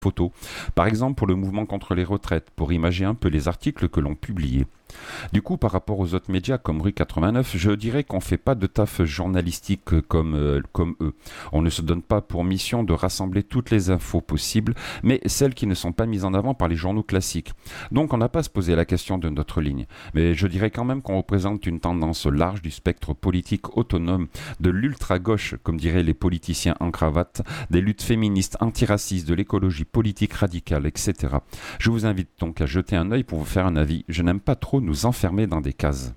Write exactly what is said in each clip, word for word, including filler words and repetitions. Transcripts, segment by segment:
photos, par exemple pour le mouvement contre les retraites, pour imager un peu les articles que l'on publiait. Du coup, par rapport aux autres médias comme Rue quatre-vingt-neuf, je dirais qu'on ne fait pas de taf journalistique comme, euh, comme eux. On ne se donne pas pour mission de rassembler toutes les infos possibles, mais celles qui ne sont pas mises en avant par les journaux classiques. Donc on n'a pas à se poser la question de notre ligne. Mais je dirais quand même qu'on représente une tendance large du spectre politique autonome, de l'ultra-gauche, comme diraient les politiciens en cravate, des luttes féministes, antiracistes, de l'écologie politique radicale, et cetera. Je vous invite donc à jeter un œil pour vous faire un avis. Je n'aime pas trop nous enfermer dans des cases.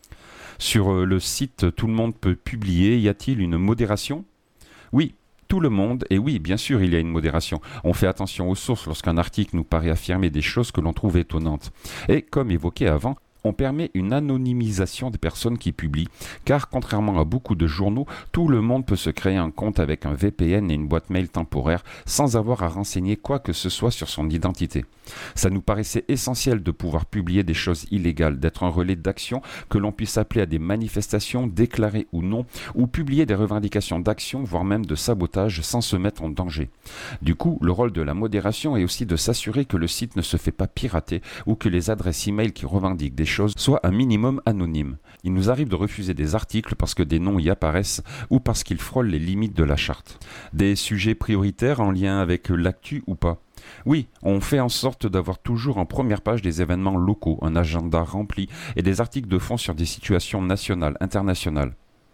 Sur euh, le site Tout le monde peut publier, y a-t-il une modération ? Oui, tout le monde, et oui, bien sûr, il y a une modération. On fait attention aux sources lorsqu'un article nous paraît affirmer des choses que l'on trouve étonnantes. Et comme évoqué avant, on permet une anonymisation des personnes qui publient, car contrairement à beaucoup de journaux, tout le monde peut se créer un compte avec un V P N et une boîte mail temporaire sans avoir à renseigner quoi que ce soit sur son identité. Ça nous paraissait essentiel de pouvoir publier des choses illégales, d'être un relais d'action, que l'on puisse appeler à des manifestations, déclarées ou non, ou publier des revendications d'action, voire même de sabotage, sans se mettre en danger. Du coup, le rôle de la modération est aussi de s'assurer que le site ne se fait pas pirater ou que les adresses e-mail qui revendiquent des choses soient un minimum anonymes. Il nous arrive de refuser des articles parce que des noms y apparaissent ou parce qu'ils frôlent les limites de la charte. Des sujets prioritaires en lien avec l'actu ou pas ? Oui, on fait en sorte d'avoir toujours en première page des événements locaux, un agenda rempli et des articles de fond sur des situations nationales, internationales.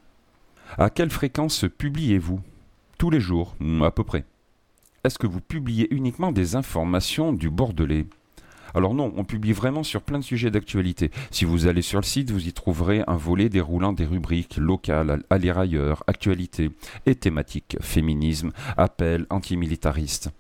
À quelle fréquence publiez-vous ? Tous les jours, à peu près. Est-ce que vous publiez uniquement des informations du Bordelais ? Alors non, on publie vraiment sur plein de sujets d'actualité. Si vous allez sur le site, vous y trouverez un volet déroulant des rubriques locales, à lire ailleurs, actualité et thématiques, féminisme, appel, antimilitariste.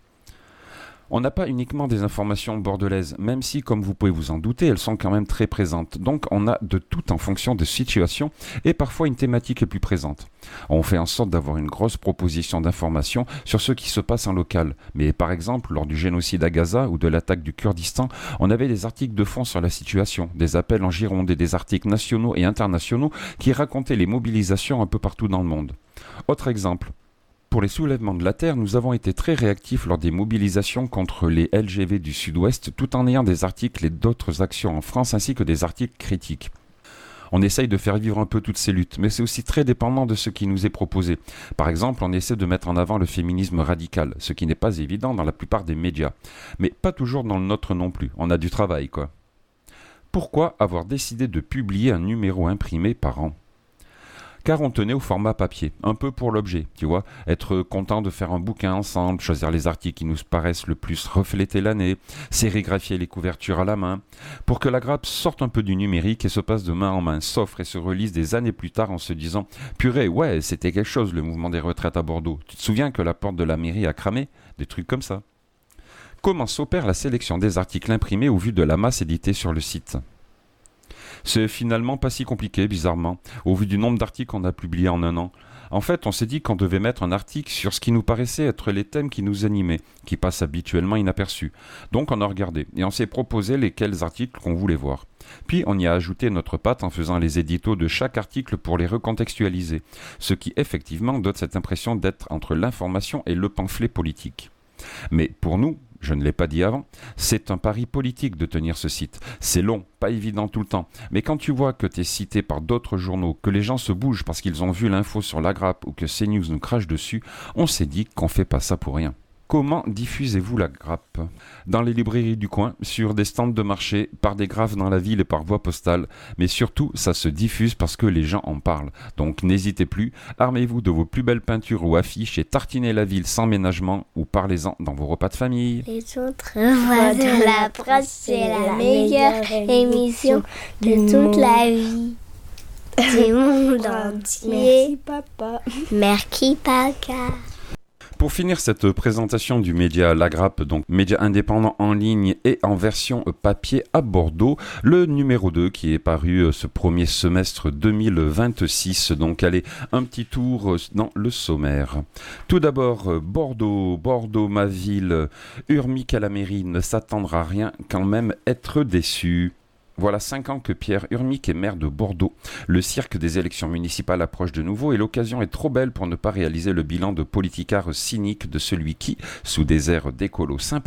On n'a pas uniquement des informations bordelaises, même si, comme vous pouvez vous en douter, elles sont quand même très présentes. Donc on a de tout en fonction de situations et parfois une thématique est plus présente. On fait en sorte d'avoir une grosse proposition d'informations sur ce qui se passe en local. Mais par exemple, lors du génocide à Gaza ou de l'attaque du Kurdistan, on avait des articles de fond sur la situation, des appels en Gironde et des articles nationaux et internationaux qui racontaient les mobilisations un peu partout dans le monde. Autre exemple. Pour les soulèvements de la Terre, nous avons été très réactifs lors des mobilisations contre les L G V du Sud-Ouest, tout en ayant des articles et d'autres actions en France, ainsi que des articles critiques. On essaye de faire vivre un peu toutes ces luttes, mais c'est aussi très dépendant de ce qui nous est proposé. Par exemple, on essaie de mettre en avant le féminisme radical, ce qui n'est pas évident dans la plupart des médias. Mais pas toujours dans le nôtre non plus, on a du travail, quoi. Pourquoi avoir décidé de publier un numéro imprimé par an ? Car on tenait au format papier, un peu pour l'objet, tu vois, être content de faire un bouquin ensemble, choisir les articles qui nous paraissent le plus refléter l'année, sérigraphier les couvertures à la main, pour que la grappe sorte un peu du numérique et se passe de main en main, s'offre et se relise des années plus tard en se disant « Purée, ouais, c'était quelque chose le mouvement des retraites à Bordeaux, tu te souviens que la porte de la mairie a cramé ?» Des trucs comme ça. Comment s'opère la sélection des articles imprimés au vu de la masse éditée sur le site ? C'est finalement pas si compliqué, bizarrement, au vu du nombre d'articles qu'on a publiés en un an. En fait, on s'est dit qu'on devait mettre un article sur ce qui nous paraissait être les thèmes qui nous animaient, qui passent habituellement inaperçus. Donc on a regardé, et on s'est proposé lesquels articles qu'on voulait voir. Puis on y a ajouté notre patte en faisant les éditos de chaque article pour les recontextualiser, ce qui effectivement donne cette impression d'être entre l'information et le pamphlet politique. Mais pour nous, je ne l'ai pas dit avant, c'est un pari politique de tenir ce site. C'est long, pas évident tout le temps, mais quand tu vois que tu es cité par d'autres journaux, que les gens se bougent parce qu'ils ont vu l'info sur la grappe ou que CNews nous crache dessus, on s'est dit qu'on fait pas ça pour rien. Comment diffusez-vous la grappe ? Dans les librairies du coin, sur des stands de marché, par des graphes dans la ville et par voie postale, mais surtout, ça se diffuse parce que les gens en parlent. Donc n'hésitez plus, armez-vous de vos plus belles peintures ou affiches et tartinez la ville sans ménagement ou parlez-en dans vos repas de famille. Les autres voix de la presse, c'est la meilleure émission de toute la vie. Du monde entier. Merci papa. Merci papa. Pour finir cette présentation du média La Grappe, donc média indépendant en ligne et en version papier à Bordeaux, le numéro deux qui est paru ce premier semestre deux mille vingt-six, donc allez, un petit tour dans le sommaire. Tout d'abord, Bordeaux, Bordeaux ma ville, Urmic à la mairie ne s'attendra à rien, quand même être déçu. Voilà cinq ans que Pierre Urmic est maire de Bordeaux. Le cirque des élections municipales approche de nouveau et l'occasion est trop belle pour ne pas réaliser le bilan de politicard cynique de celui qui, sous des airs d'écolo sympathiques,